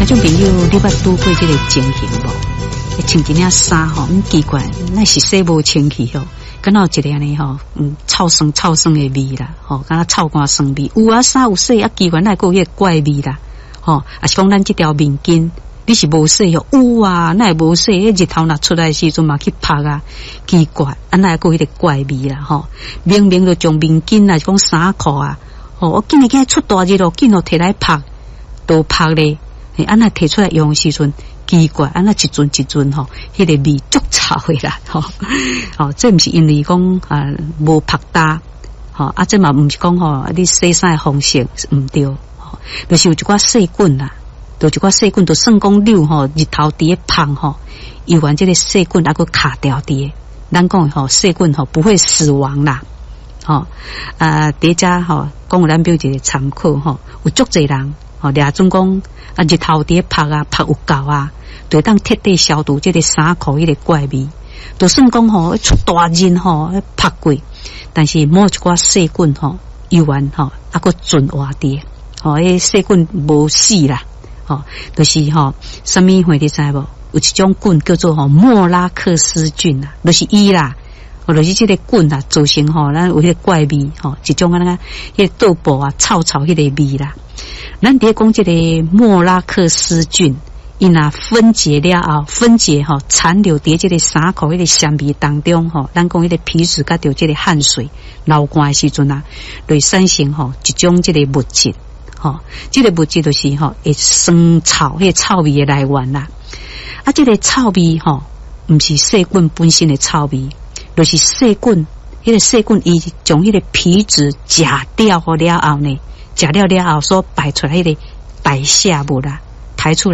众朋友，你捌拄过这个情形无？穿一领衫吼，奇怪，那是洗无清气吼，敢若有一个安尼吼，臭酸的味啦，吼，敢若臭干酸味。有啊，衫有洗啊，奇怪，那有迄个怪味啦，吼，啊是讲咱这条面巾，你是无洗吼，有啊，那无洗，迄日头若出来的时阵嘛去拍啊，奇怪，啊那有迄个怪味啦，吼，明明就将面巾啊，是讲衫裤啊，吼，我今日今出大日咯，紧咯摕来拍，都拍咧。安那摕出来用的时阵，奇怪，安那一陣吼，迄个味足臭的啦，吼，哦，这毋是因为讲无拍搭，吼，啊，这嘛毋是讲吼，你洗衫的方式毋对，吼，就是有一寡细菌啦，就一寡细菌，就算讲溜吼，日头伫咧芳吼，伊完这个细菌还佫卡掉伫，咱讲吼，细菌吼不会死亡啦，吼，伫遮吼，讲有咱表一个参考吼，有足侪人。哦，俩总讲日头伫拍啊，拍有够啊，就当彻底消除这个衫裤迄个怪味。就算讲吼出大日吼拍过，但是某一寡细菌吼，依然吼还佫存活伫。吼，迄细菌无死啦。吼，就是吼，什么话你知无？有一种菌叫做莫拉克氏菌啊，就是伊啦。就是这个菌啊，造成吼咱有迄个怪味吼，一种迄个豆腐啊、臭迄个味啦。咱伫讲这个莫拉克氏菌，伊若分解了后，吼残留伫这个衫裤迄个香味当中吼，咱讲迄个皮脂甲着这个汗水流汗的时阵啊，会产生吼一种这个物质，吼，这个物质就是吼会酸臭，迄个臭味的来源啦。啊，这个臭味吼，毋是细菌本身的臭味。就是细菌，迄个细菌伊将迄个皮脂食掉了后呢，食了后所排出来迄个代谢物啦，排出来。